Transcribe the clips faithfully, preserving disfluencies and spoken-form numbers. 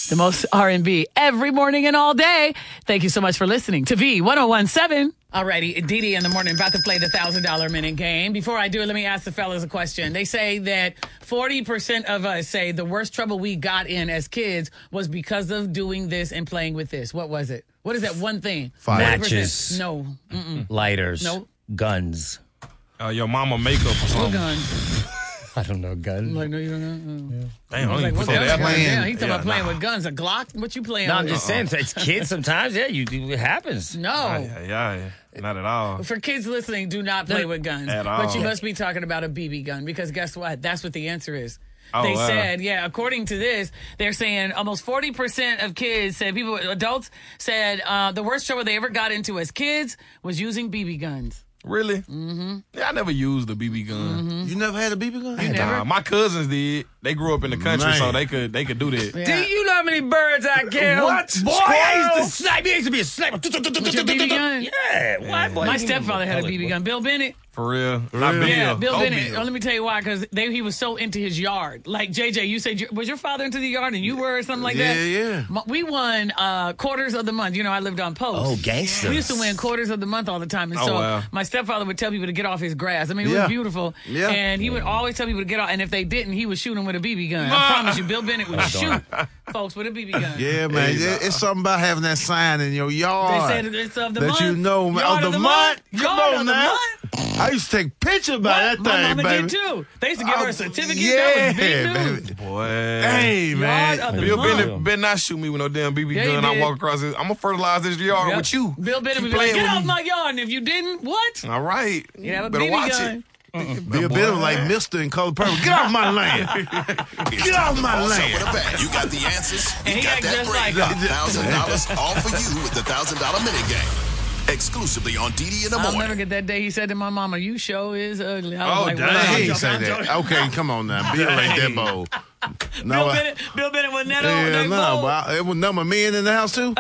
The most R and B every morning and all day. Thank you so much for listening to V ten seventeen. Alrighty, Dee Dee in the morning, about to play the one thousand dollars minute game. Before I do it, let me ask the fellas a question. They say that forty percent of us say the worst trouble we got in as kids was because of doing this and playing with this. What was it? What is that one thing? Fire. Matches. No. Mm-mm. Lighters. No. Guns. Uh, your mama makeup or What something. gun? I don't know, guns. I'm like, no, you don't know. Yeah. Damn, I Like, ain't what put gun? that Playing, in. yeah, he's talking Yeah, about playing nah. with guns. A Glock? What you playing No, with? I'm just saying, it's kids sometimes. Yeah, you do. It happens. No. Yeah, yeah, yeah. Not at all. For kids listening, do not play with guns. At But you all. must be talking about a B B gun because guess what? That's what the answer is. Oh, they wow. said, yeah, according to this, they're saying almost forty percent of kids said, people, adults said uh, the worst trouble they ever got into as kids was using B B guns. Really? Mm-hmm. Yeah, I never used a B B gun. You never had a B B gun? You Nah, never? my cousins did. They grew up in the country, Man. so they could they could do that. Yeah. Do you know how many birds I killed? What? Boy, I Squirrels? used to snipe. I used to be a sniper. With your B B gun? Yeah. Why, boy, My you stepfather had a public, B B boy. gun. Bill Bennett. For real. Not Bill. Yeah, Bill Oh, Bennett. Bill. Oh, let me tell you why, because he was so into his yard. Like, J J, you said, you, was your father into the yard and you were or something like Yeah, that? yeah. M- We won uh, quarters of the month. You know, I lived on post. Oh, gangsters. We used to win quarters of the month all the time. And Oh, so wow. my stepfather would tell people to get off his grass. I mean, it Yeah. was beautiful. Yeah. And he would always tell people to get off. And if they didn't, he would shoot them with a B B gun. I promise you, Bill Bennett would shoot folks with a B B gun. Yeah, man. Hey, It- it's something about having that sign in your They yard. said it's of the that month. you know, man. Yard Of the month? Come Yard on of the now. month. I used to take pictures about What? that My thing, mama baby. did too. They used to give her Oh, a certificate. Yeah, That was big news. baby. Boy. Hey, man. Yard of the Bill month. Bennett better not shoot me with no damn B B Yeah, he gun. I did. walk across it. I'm going to fertilize this yard Yep. with you. Bill Bennett Keep would be like, playing get with off me." my yard. And if you didn't, what? All right. You have a better B B watch gun. it. Bill Bennett was like Mister in Color Purple. Get off my land. Get off my Also land. with a bet. You got the answers. And he You got act that just break. like one thousand dollars all for you with the one thousand dollars minute game. Exclusively on D D in the I'll never morning. get that day he said to my mama, you show is ugly. I was Oh, like, dang. well, I'm He ain't joking, say I'm that. joking. Okay, come on now. Bill ain't that bold. Bill No, I- Bennett, Bill Bennett wasn't that old. yeah, that no, bold. but I- it was number men in the house too.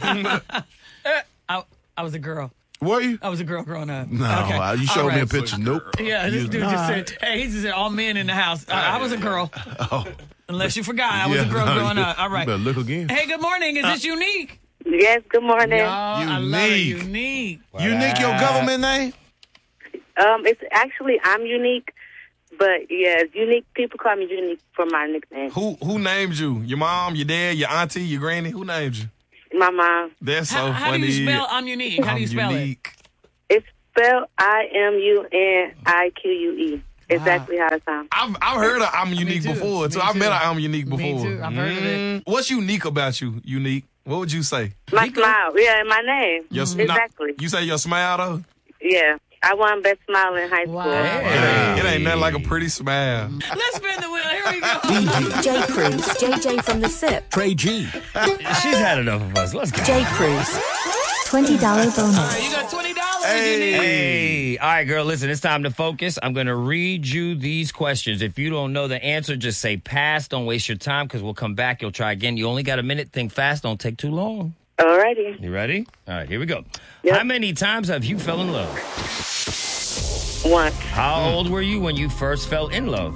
I, I was a girl. Were you? I was a girl growing up. No, Okay. uh, you All showed me a right. picture. Nope. Yeah, this You- dude just said, hey, he just said all men in the house. I, I was a girl. Unless you forgot, I was Yeah, a girl no, growing you- up. All right. You better look again. Hey, good morning. Is this Unique? Yes, good morning. Y'all, I love it. Unique. Unique. Unique your government name? Um, it's actually I'm unique, but yeah, unique. People call me unique for my nickname. Who who named you? Your mom, your dad, your auntie, your granny? Who named you? My mom. That's so How, how funny. do you spell I'm Unique? How do you I'm spell unique. It's spelled I M U N I Q U E. Exactly how it sounds. I've I've heard of I'm unique too. before too. Me I've too. met a I'm unique Me before. too. I've heard of it. Mm. What's unique about you? Unique. What would you say? My smile. Yeah, my name. Your sm- exactly. not- you say your smile though? Yeah. I won best smile in high school. Wow. It ain't, it ain't nothing like a pretty smile. Let's spin the wheel. Here we go. J. Cruz, J J from the S I P. Trey G. She's had enough of us. Let's go. J. Cruz, twenty dollars All right, bonus. you got twenty dollars. Hey. Hey, all right, girl, listen, it's time to focus. I'm going to read you these questions. If you don't know the answer, just say pass. Don't waste your time because we'll come back. You'll try again. You only got a minute. Think fast. Don't take too long. Alrighty. You ready? All right, here we go. Yep. How many times have you fell in love? Once. How old were you when you first fell in love?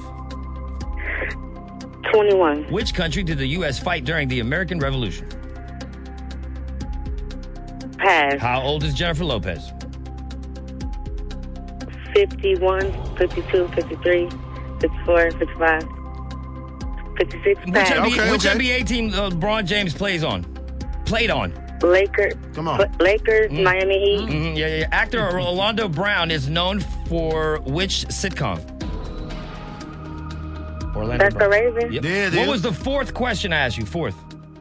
twenty-one. Which country did the U S fight during the American Revolution? Pass. How old is Jennifer Lopez? fifty-one, fifty-two, fifty-three, fifty-four, fifty-five, fifty-six. Which, Pass. N B A, Okay, which okay. N B A team uh, LeBron James plays on? Played on. Lakers. Come on. Lakers, Miami Heat. Mhm, yeah, yeah, yeah. Actor Orlando Brown is known for which sitcom? Orlando That's the Brown. Raven. Yep. Yeah, it what is. was the fourth question I asked you? Fourth.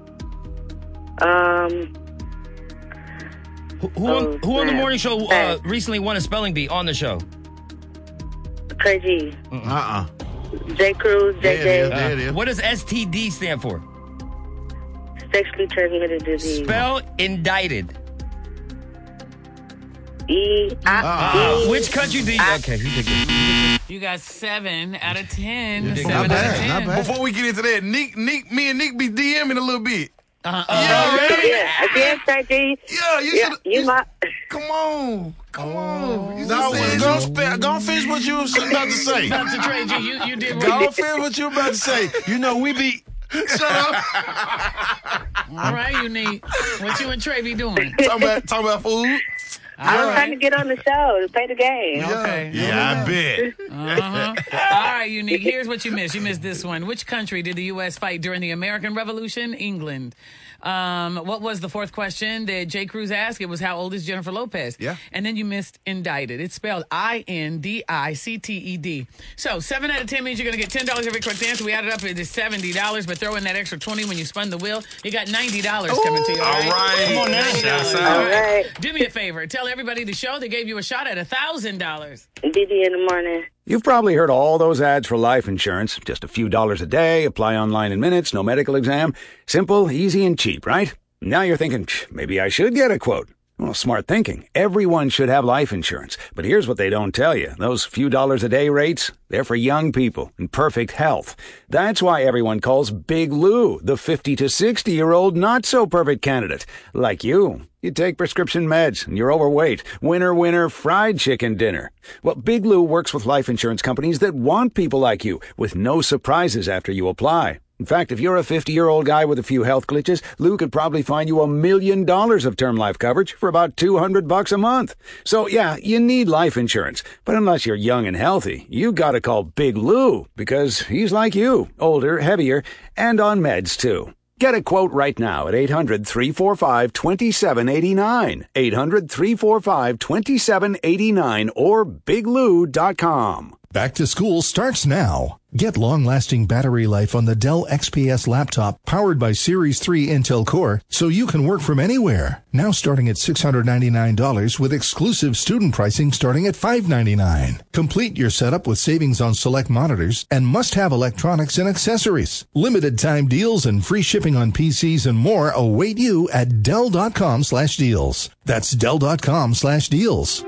Um, Who, who, Oh, on, who on the snap. morning show uh, Hey. recently won a spelling bee on the show? Trey G. Uh-uh. J. Cruz, There it J J. is. There it is. What does S T D stand for? Sexually transmitted disease. Spell indicted. E. I, Uh, E. which country do you... I- Okay, you did good. You got seven out of ten. did Seven good. out Not of bad, ten. not bad. Before we get into that, Nick, Nick, me and Nick be DMing a little bit. Uh-uh. Yeah, really? Yeah, again, Trey G. Yeah, you Yeah, should. you my. Come on, come on. You No, just said go, you- spe- go finish what you was about to say. Not to Trey G. You, you did Go what finish what you about to say. You know, we be Shut up. All right, Unique. What you and Trey be doing? Talking about, talking about food. I was All trying to right. get on the show to play the game. Okay. Yeah, I bet. Uh-huh. All right, Unique. Here's what you missed. You missed this one. Which country did the U S fight during the American Revolution? England. Um, what was the fourth question that J. Cruz asked? It was, how old is Jennifer Lopez? Yeah. And then you missed indicted. It's spelled I N D I C T E D. So seven out of ten means you're going to get ten dollars every correct answer. We added up, it is seventy dollars, but throw in that extra twenty when you spun the wheel. You got ninety dollars coming to you. All right. Come on now. ninety dollars. Shouts All out. right. All right. Do me a favor. Tell everybody the show they gave you a shot at one thousand dollars. D D in the morning. You've probably heard all those ads for life insurance. Just a few dollars a day, apply online in minutes, no medical exam. Simple, easy, and cheap, right? Now you're thinking, maybe I should get a quote. Well, smart thinking. Everyone should have life insurance. But here's what they don't tell you. Those few dollars a day rates, they're for young people in perfect health. That's why everyone calls Big Lou the fifty to sixty-year-old not-so-perfect candidate. Like you. You take prescription meds and you're overweight. Winner, winner, fried chicken dinner. Well, Big Lou works with life insurance companies that want people like you, with no surprises after you apply. In fact, if you're a fifty-year-old guy with a few health glitches, Lou could probably find you a million dollars of term life coverage for about two hundred bucks a month. So, yeah, you need life insurance. But unless you're young and healthy, you gotta call Big Lou, because he's like you, older, heavier, and on meds, too. Get a quote right now at eight hundred, three four five, two seven eight nine, eight hundred, three four five, two seven eight nine, or big lou dot com. Back to school starts now. Get long-lasting battery life on the Dell X P S laptop powered by Series three Intel Core so you can work from anywhere. Now starting at six hundred ninety-nine dollars with exclusive student pricing starting at five hundred ninety-nine dollars. Complete your setup with savings on select monitors and must-have electronics and accessories. Limited time deals and free shipping on P Cs and more await you at Dell.com slash deals. That's Dell.com slash deals.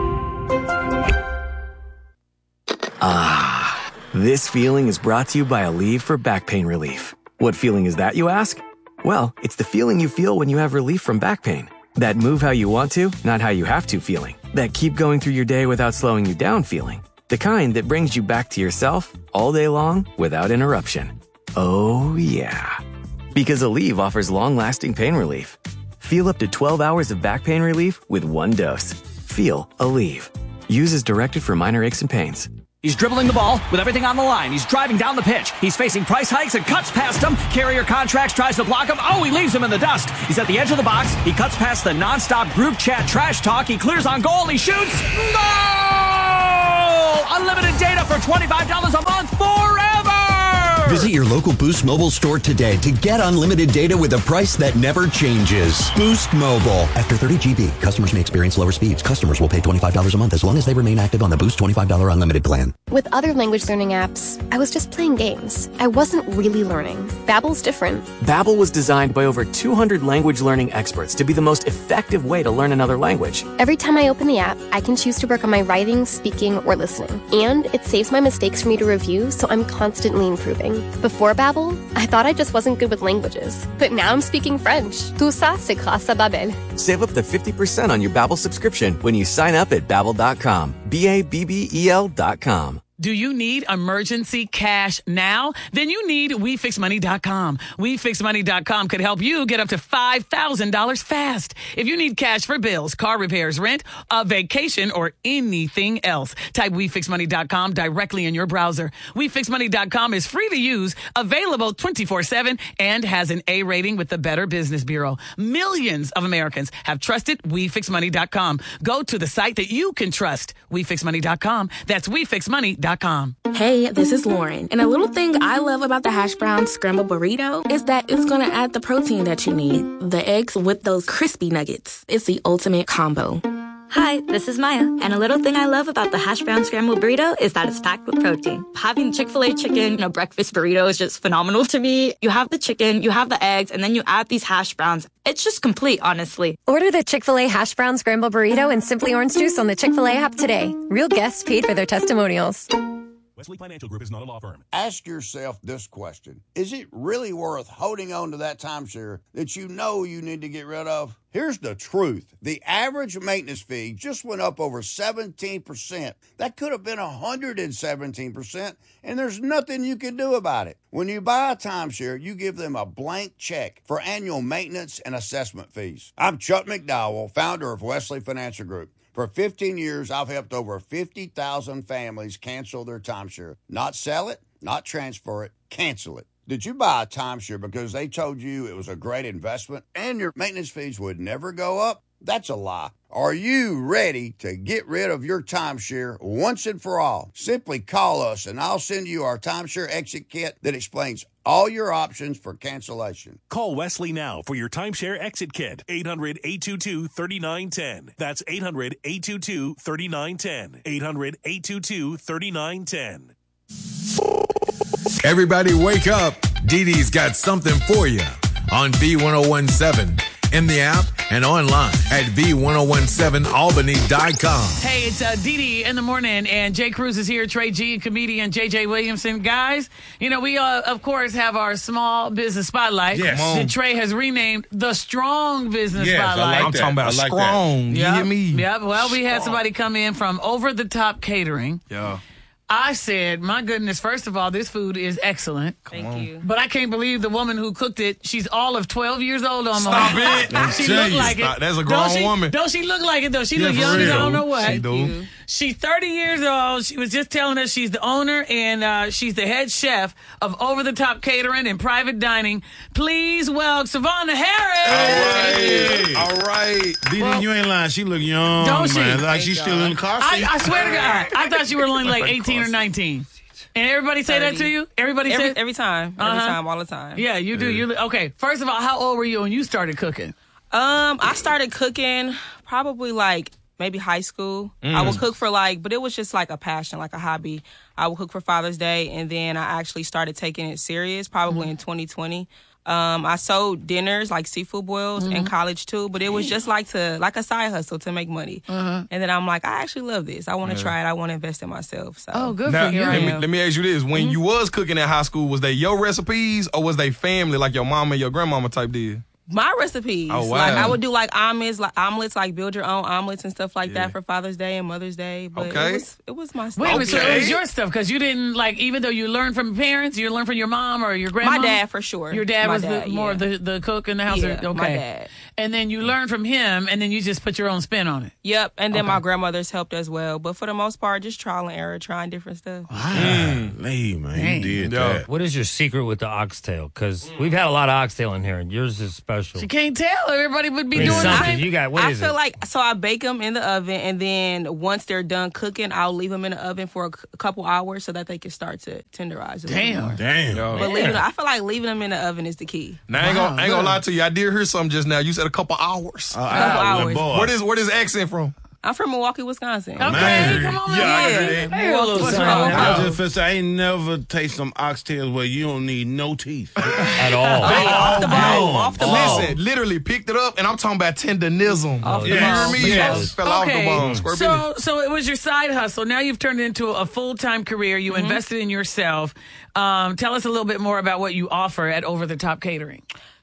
Ah, this feeling is brought to you by Aleve for back pain relief. What feeling is that, you ask? Well, it's the feeling you feel when you have relief from back pain. That move how you want to, not how you have to feeling. That keep going through your day without slowing you down feeling. The kind that brings you back to yourself all day long without interruption. Oh, yeah. Because Aleve offers long-lasting pain relief. Feel up to twelve hours of back pain relief with one dose. Feel Aleve. Use as directed for minor aches and pains. He's dribbling the ball with everything on the line. He's driving down the pitch. He's facing price hikes and cuts past him. Carrier Contracts tries to block him. Oh, he leaves him in the dust. He's at the edge of the box. He cuts past the nonstop group chat trash talk. He clears on goal. He shoots. Goal! Unlimited data for twenty-five dollars a month forever! Visit your local Boost Mobile store today to get unlimited data with a price that never changes. Boost Mobile. After thirty gigabytes, customers may experience lower speeds. Customers will pay twenty-five dollars a month as long as they remain active on the Boost twenty-five dollars unlimited plan. With other language learning apps, I was just playing games. I wasn't really learning. Babbel's different. Babbel was designed by over two hundred language learning experts to be the most effective way to learn another language. Every time I open the app, I can choose to work on my writing, speaking, or listening. And it saves my mistakes for me to review, so I'm constantly improving. Before Babbel, I thought I just wasn't good with languages. But now I'm speaking French. Tout ça, c'est grâce à Babbel. Save up to fifty percent on your Babbel subscription when you sign up at Babbel dot com. B A B B E L dot com. Do you need emergency cash now? Then you need we fix money dot com. we fix money dot com could help you get up to five thousand dollars fast. If you need cash for bills, car repairs, rent, a vacation, or anything else, type we fix money dot com directly in your browser. we fix money dot com is free to use, available twenty-four seven, and has an A rating with the Better Business Bureau. Millions of Americans have trusted we fix money dot com. Go to the site that you can trust, we fix money dot com. That's we fix money dot com. Hey, this is Lauren. And a little thing I love about the hash brown scramble burrito is that it's going to add the protein that you need. The eggs with those crispy nuggets. It's the ultimate combo. Hi, this is Maya. And a little thing I love about the hash brown scrambled burrito is that it's packed with protein. Having Chick-fil-A chicken in a breakfast burrito is just phenomenal to me. You have the chicken, you have the eggs, and then you add these hash browns. It's just complete, honestly. Order the Chick-fil-A hash brown scrambled burrito and Simply Orange Juice on the Chick-fil-A app today. Real guests paid for their testimonials. Wesley Financial Group is not a law firm. Ask yourself this question. Is it really worth holding on to that timeshare that you know you need to get rid of? Here's the truth. The average maintenance fee just went up over seventeen percent. That could have been one hundred seventeen percent, and there's nothing you can do about it. When you buy a timeshare, you give them a blank check for annual maintenance and assessment fees. I'm Chuck McDowell, founder of Wesley Financial Group. For fifteen years, I've helped over fifty thousand families cancel their timeshare. Not sell it, not transfer it, cancel it. Did you buy a timeshare because they told you it was a great investment and your maintenance fees would never go up? That's a lie. Are you ready to get rid of your timeshare once and for all? Simply call us and I'll send you our timeshare exit kit that explains all your options for cancellation. Call Wesley now for your timeshare exit kit. eight hundred, eight two two, three nine one zero. That's eight hundred, eight two two, three nine one zero. eight hundred, eight two two, three nine one zero. Everybody wake up. Dee Dee's got something for you on V ten seventeen, in the app and online at V ten seventeen albany dot com. Hey, it's uh, Dee Dee in the morning, and Jay Cruz is here, Trey G, comedian J J Williamson. Guys, you know, we, uh, of course, have our small business spotlight Yes. that Trey has renamed the Strong Business Yes, I Spotlight. like I'm talking about I like strong. You Yep. hear me? Yep. Well, we had Strong. somebody come in from Over the Top Catering. Yeah. I said, my goodness, first of all, this food is excellent. Thank you. But I can't believe the woman who cooked it, she's all of twelve years old almost. Stop it. She I look tell you, like stop. it. That's a Don't grown she- woman. Don't she look like it, though? She Yeah, look for young as I real. don't know what. She do. She's thirty years old. She was just telling us she's the owner and uh, she's the head chef of Over the Top Catering and Private Dining. Please welcome Savannah Harris. All right. All right. Dee Dee, you ain't lying. She look young, Don't she? man. Like Thank she's y'all. still in the car I, seat. I swear to God, I thought you were only like eighteen or nineteen. And everybody say that to you? Everybody every, say every time, every Uh-huh. time, all the time. Yeah, you do. You okay? First of all, how old were you when you started cooking? Um, I started cooking probably like maybe high school. Mm. I would cook for like, but it was just like a passion, like a hobby. I would cook for Father's Day, and then I actually started taking it serious probably Mm. in twenty twenty. Um, I sold dinners like seafood boils in Mhm. college too, but it was just like to like a side hustle to make money. Uh-huh. And then I'm like, I actually love this. I want to Yeah. try it. I want to invest in myself. So Oh, good Now, for you. let, me, am. let me ask you this. When you was cooking at high school, was they your recipes or was they family like your mama and your grandmama type did? My recipes. Oh, wow. Like I would do like omelets, like omelets, like build your own omelets and stuff like Yeah. that for Father's Day and Mother's Day. But Okay. it was it was my stuff. Wait a minute, so it was your stuff because you didn't like, even though you learned from your parents, you learned from your mom or your grandma. My dad for sure. Your dad My was dad, the, more of yeah. the, the cook in the house. Yeah, or, my okay. dad. And then you learned from him, and then you just put your own spin on it. Yep, and then Okay. my grandmother's helped as well. But for the most part, just trial and error, trying different stuff. Mm, hey, man, Dang. you did Yo, that. What is your secret with the oxtail? Because we've had a lot of oxtail in here, and yours is special. You can't tell. Everybody would be Bring doing something. something. You got what I is feel it? like so I bake them in the oven, and then once they're done cooking, I'll leave them in the oven for a, c- a couple hours so that they can start to tenderize. A little Damn. more. Damn. But leaving, I feel like leaving them in the oven is the key. Now, I ain't gonna, I ain't gonna lie to you. I did hear something just now. You said a couple hours. Couple hours. Where is where this accent from? I'm from Milwaukee, Wisconsin. Okay, come on, Yeah, I man. heard that. Hey, a little What's something. wrong? I was just finna say, I ain't never taste some oxtails where you don't need no teeth. At all. off the bone, off the bone. Listen, literally picked it up, and I'm talking about tenderism. Off the you bone. hear me? Yes. Fell off the Okay, bone. Square so so it was your side hustle. Now you've turned it into a full time career. You invested in yourself. Um, tell us a little bit more about what you offer at Over the Top Catering.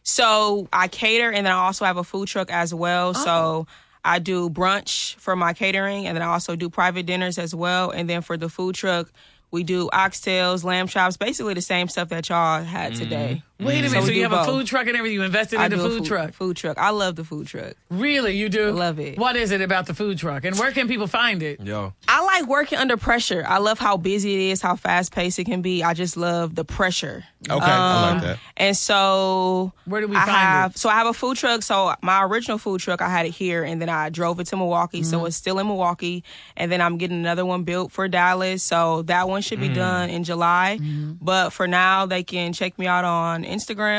So I cater, and then I also have a food truck as well. So I do brunch for my catering, and then I also do private dinners as well. And then for the food truck, we do oxtails, lamb chops, basically the same stuff that y'all had today. Wait a minute, so, we you do have a both. food truck and everything. You invested I in the do a food, truck. Food truck. I love the food truck. Really, you do? Love it. What is it about the food truck, and where can people find it? Yo. I like working under pressure. I love how busy it is, how fast paced it can be. I just love the pressure. Okay, I Um, like that. And so Where do we I find have, it? So I have a food truck. So my original food truck, I had it here, and then I drove it to Milwaukee. Mm-hmm. So it's still in Milwaukee, and then I'm getting another one built for Dallas. So that one should be Mm. done in July. Mm-hmm. But for now, they can check me out on Instagram.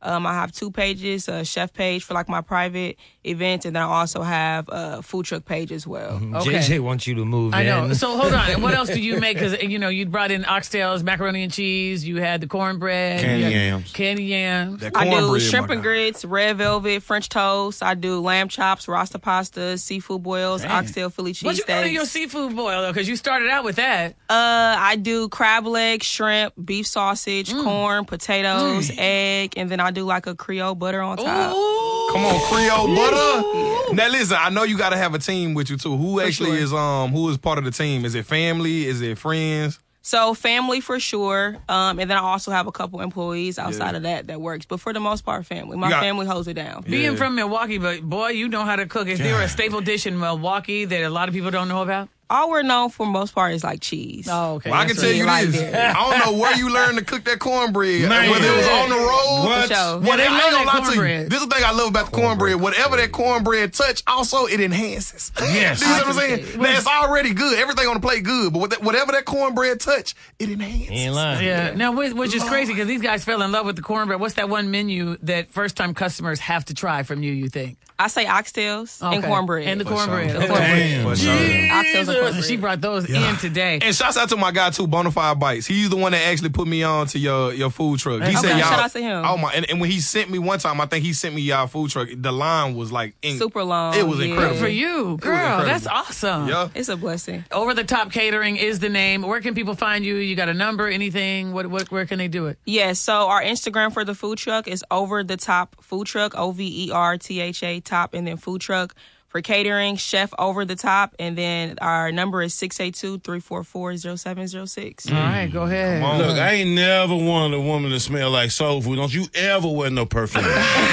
Um, I have two pages, a chef page for like my private events, and then I also have a food truck page as well. Mm-hmm. Okay. J J wants you to move I in. know. So hold on. And what else do you make? Because, you know, you brought in oxtails, macaroni and cheese. You had the cornbread. Candy you had yams. Candy yams. That I do cornbread, shrimp my and guy. grits, red velvet, French toast. I do lamb chops, rasta pasta, seafood boils, Dang. oxtail Philly What you got in your cheesesteaks. seafood boil, though? Because you started out with that. Uh, I do crab legs, shrimp, beef sausage, corn, potatoes, egg, and then I do like a Creole butter on top. Come on, Creole butter. Now listen, I know you got to have a team with you too. Who actually sure. is um who is part of the team? Is it family? Is it friends? So family for sure, um, and then I also have a couple employees outside Yeah. of that that works. But for the most part, family. My You got- family holds it down. Being from Milwaukee, but boy, you know how to cook. Is there a staple dish in Milwaukee that a lot of people don't know about? All we're known for most part is like cheese. Oh, okay. Well, I can tell you Right this. there. I don't know where you learned to cook that cornbread. Man. Whether it was on the road. What? For sure. Well, Yeah, they I ain't love gonna that lie to you. cornbread. This is the thing I love about the cornbread. Whatever that cornbread touch, also it enhances. Yes. Do you know what I'm I saying? can see. Now, it's already good. Everything on the plate good. But with that- whatever that cornbread touch, it enhances. He ain't lying. Yeah. Now, which, which is crazy because these guys fell in love with the cornbread. What's that one menu that first-time customers have to try from you, you think? I say oxtails and Okay. cornbread. And the cornbread. The Okay. cornbread. For sure. Oxtails and cornbread. Jesus. She brought those in today. And shouts out to my guy too, Bonafide Bites. He's the one that actually put me on to your your food truck. He Okay, said y'all. shout out to him. Oh my! And, and when he sent me one time, I think he sent me y'all food truck. The line was like in, Super long. It was yeah. incredible. Good for you, girl. incredible. That's awesome. Yeah. It's a blessing. Over the Top Catering is the name. Where can people find you? You got a number? Anything? What? What? Where can they do it? Yes, so our Instagram for the food truck is Over the Top Food Truck, O V E R T H A, top, and then food truck. For catering, Chef Over the Top, and then our number is six eight two, three four four, zero seven zero six. All right, go ahead. Look, I ain't never wanted a woman to smell like soul food. Don't you ever wear no perfume.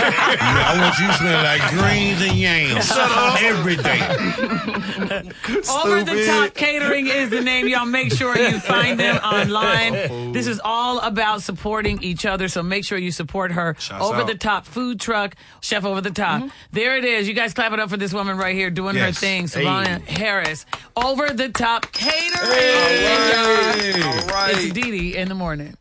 I want you to smell like greens and yams. Shut up. Every day. Over the Top Catering is the name. Y'all make sure you find them online. This is all about supporting each other, so make sure you support her. Shouts Over out. the Top Food Truck, Chef Over the Top. There it is. You guys clap it up for this woman right here doing her Yes. thing. Hey. Savannah Harris. Over the Top Catering. All right. It's Dee Dee in the morning.